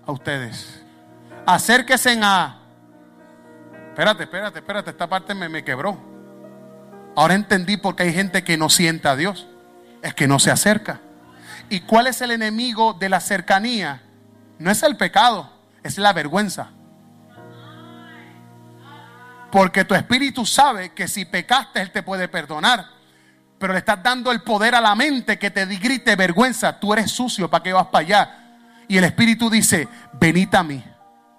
a ustedes. Acérquense a... Espérate, esta parte me quebró. Ahora entendí por qué hay gente que no siente a Dios. Es que no se acerca. ¿Y cuál es el enemigo de la cercanía? No es el pecado, es la vergüenza. Porque tu espíritu sabe que si pecaste, Él te puede perdonar. Pero le estás dando el poder a la mente que te grite vergüenza. Tú eres sucio, ¿para qué vas para allá? Y el espíritu dice, venid a mí.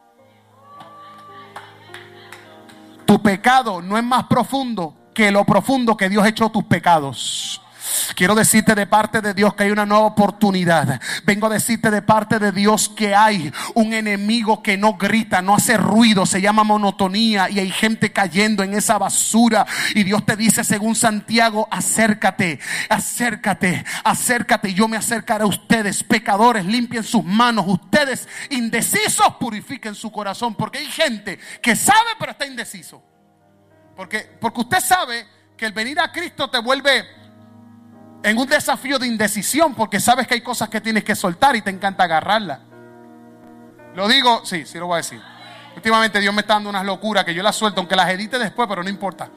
Tu pecado no es más profundo que lo profundo que Dios echó tus pecados. Quiero decirte de parte de Dios que hay una nueva oportunidad. Vengo a decirte de parte de Dios que hay un enemigo que no grita, no hace ruido, se llama monotonía, y hay gente cayendo en esa basura. Y Dios te dice según Santiago, acércate, acércate, acércate, y yo me acercaré a ustedes. Pecadores, limpien sus manos. Ustedes indecisos, purifiquen su corazón. Porque hay gente que sabe pero está indeciso. Porque usted sabe que el venir a Cristo te vuelve en un desafío de indecisión, porque sabes que hay cosas que tienes que soltar y te encanta agarrarlas. Lo digo, sí lo voy a decir. Últimamente Dios me está dando unas locuras que yo las suelto, aunque las edite después, pero no importa.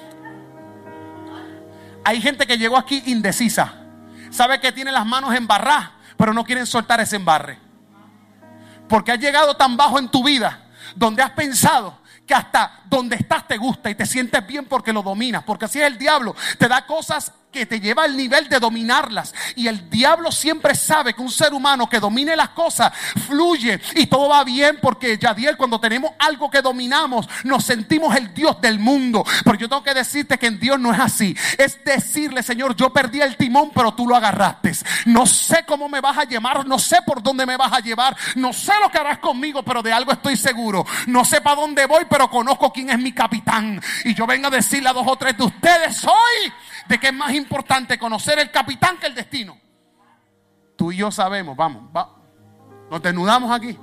Hay gente que llegó aquí indecisa. Sabe que tiene las manos embarradas, pero no quieren soltar ese embarre. Porque has llegado tan bajo en tu vida, donde has pensado que hasta donde estás te gusta y te sientes bien porque lo dominas. Porque así es el diablo, te da cosas que te lleva al nivel de dominarlas. Y el diablo siempre sabe que un ser humano que domine las cosas fluye y todo va bien, porque Yadiel, cuando tenemos algo que dominamos, nos sentimos el Dios del mundo. Pero yo tengo que decirte que en Dios no es así. Es decirle, Señor, yo perdí el timón, pero tú lo agarraste. No sé cómo me vas a llevar, no sé por dónde me vas a llevar, no sé lo que harás conmigo, pero de algo estoy seguro. No sé para dónde voy, pero conozco quién es mi capitán. Y yo vengo a decirle a 2 o 3 de ustedes hoy de que es más importante conocer el capitán que el destino. Tú y yo sabemos, vamos, nos desnudamos aquí.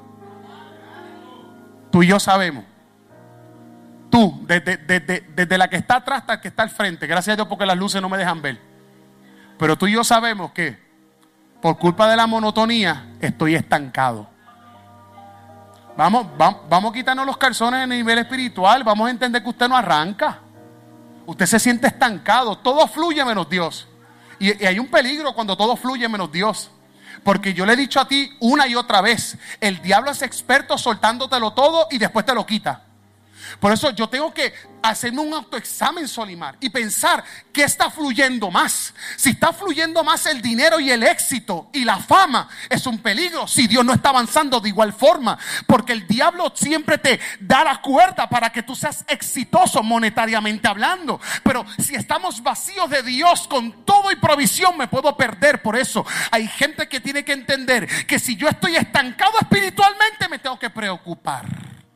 Tú y yo sabemos. Tú, desde la que está atrás hasta la que está al frente, gracias a Dios porque las luces no me dejan ver. Pero tú y yo sabemos que por culpa de la monotonía estoy estancado. Vamos a quitarnos los calzones a nivel espiritual. Vamos a entender que usted no arranca. Usted se siente estancado. Todo fluye menos Dios. Y hay un peligro cuando todo fluye menos Dios. Porque yo le he dicho a ti una y otra vez, el diablo es experto soltándotelo todo y después te lo quita. Por eso yo tengo que hacerme un autoexamen, Solimar, y pensar qué está fluyendo más. Si está fluyendo más el dinero y el éxito y la fama, es un peligro si Dios no está avanzando de igual forma. Porque el diablo siempre te da la cuerda para que tú seas exitoso monetariamente hablando. Pero si estamos vacíos de Dios, con todo y provisión me puedo perder. Por eso hay gente que tiene que entender que si yo estoy estancado espiritualmente, me tengo que preocupar.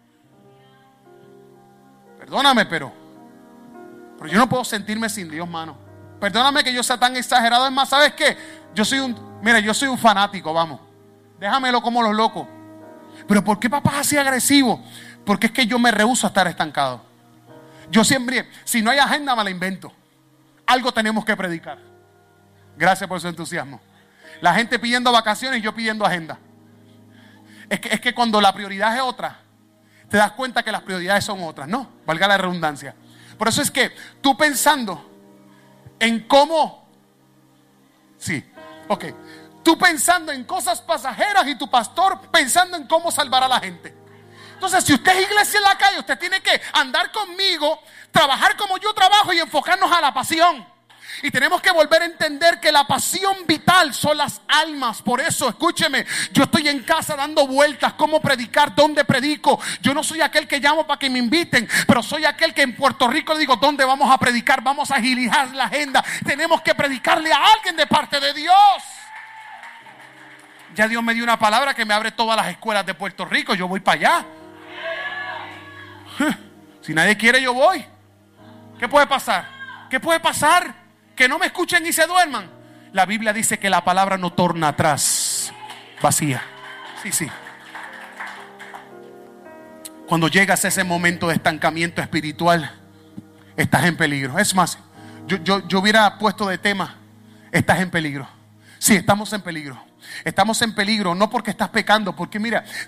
Perdóname, pero yo no puedo sentirme sin Dios, mano. Perdóname que yo sea tan exagerado. Es más, ¿sabes qué? Yo soy un fanático, vamos. Déjamelo como los locos. Pero ¿por qué papá es así agresivo? Porque es que yo me rehúso a estar estancado. Yo siempre, si no hay agenda, me la invento. Algo tenemos que predicar. Gracias por su entusiasmo. La gente pidiendo vacaciones y yo pidiendo agenda. Es que cuando la prioridad es otra, te das cuenta que las prioridades son otras, ¿no? Valga la redundancia. Por eso es que tú pensando en cómo... Sí, ok. Tú pensando en cosas pasajeras y tu pastor pensando en cómo salvar a la gente. Entonces, si usted es iglesia en la calle, usted tiene que andar conmigo, trabajar como yo trabajo y enfocarnos a la pasión. Y tenemos que volver a entender que la pasión vital son las almas. Por eso, escúcheme, yo estoy en casa dando vueltas, cómo predicar, dónde predico. Yo no soy aquel que llamo para que me inviten, pero soy aquel que en Puerto Rico le digo, ¿dónde vamos a predicar? Vamos a agilizar la agenda. Tenemos que predicarle a alguien de parte de Dios. Ya Dios me dio una palabra que me abre todas las escuelas de Puerto Rico. Yo voy para allá. Si nadie quiere, yo voy. ¿Qué puede pasar? ¿Qué puede pasar? Que no me escuchen y se duerman. La Biblia dice que la palabra no torna atrás vacía. Sí. Cuando llegas a ese momento de estancamiento espiritual, estás en peligro. Es más, yo hubiera puesto de tema, estás en peligro. Sí, estamos en peligro. Estamos en peligro no porque estás pecando, porque mira,